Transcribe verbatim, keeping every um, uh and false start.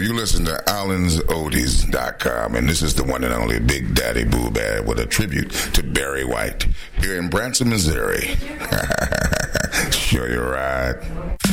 you listen to Allens Oldies dot com, and this is the one and only Big Daddy Boo Bad with a tribute to Barry White here in Branson, Missouri. Sure you're right.